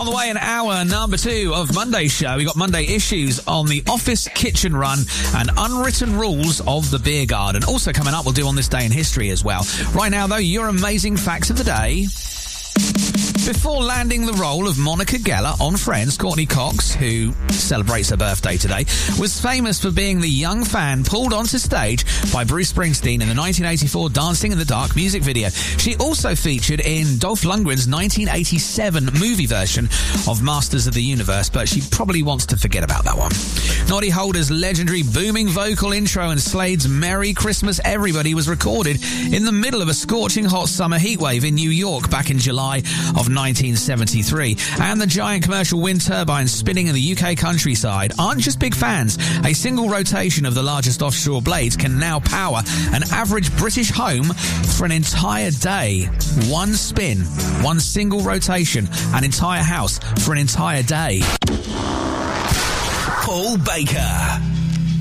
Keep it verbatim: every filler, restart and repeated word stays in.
the way in hour number two of Monday's show. We got Monday issues on the office kitchen run and unwritten rules of the beer garden. Also coming up, we'll do on this day in history as well. Right now, though, your amazing facts of the day. Before landing the role of Monica Geller on Friends, Courtney Cox, who celebrates her birthday today, was famous for being the young fan pulled onto stage by Bruce Springsteen in the nineteen eighty-four Dancing in the Dark music video. She also featured in Dolph Lundgren's nineteen eighty-seven movie version of Masters of the Universe, but she probably wants to forget about that one. Noddy Holder's legendary booming vocal intro and Slade's Merry Christmas Everybody was recorded in the middle of a scorching hot summer heatwave in New York back in July of nineteen seventy-three. And the giant commercial wind turbines spinning in the U K countryside aren't just big fans. A single rotation of the largest offshore blades can now power an average British home for an entire day. One spin, one single rotation, an entire house for an entire day. Paul Baker.